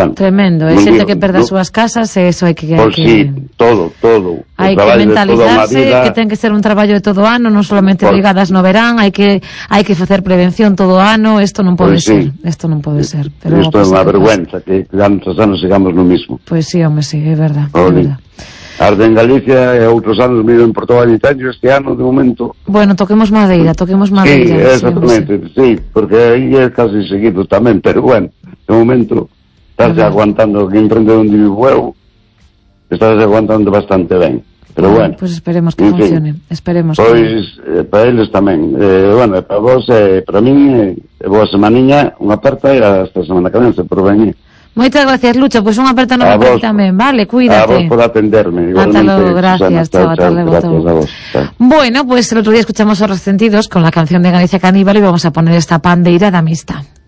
bueno. Tremendo, é xente que perde as súas casas e eso hai que... Pois sí, todo. Hai que mentalizarse que ten que ser un traballo de todo ano, non solamente brigadas no verán, hai que facer prevención todo ano, isto non pode ser. Isto non pode ser. Isto é unha vergüenza que tantos anos sigamos no mismo. Pois sí, home, sí, é verdad. Arde en Galicia e outros anos vivo en Portugal e Italia este ano, de momento. Bueno, toquemos madeira. Sí, exactamente, sí, porque aí é casi seguido tamén, pero bueno, de momento estás aguantando aquí enfrente onde vivo eu, estás aguantando bastante ben, pero bueno. Pois esperemos que funcione, esperemos. Pois, para eles tamén, bueno, para vos, para min, boa semaniña, unha aperta e hasta a semana que ven, se por venir. Moitas gracias, Lucho, pois unha aperta nova para ti tamén, vale, cuídate. A vos por atenderme. Ata logo, gracias, chao, ata logo. Bueno, pues el otro día escuchamos Os Resentidos con la canción de Galicia Caníbal y vamos a poner esta pandeira da amistad.